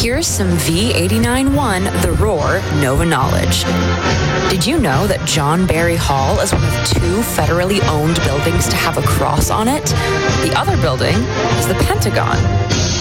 Here's some V89.1 The Roar Nova Knowledge. Did you know that John Barry Hall is one of 2 federally owned buildings to have a cross on it? The other building is the Pentagon.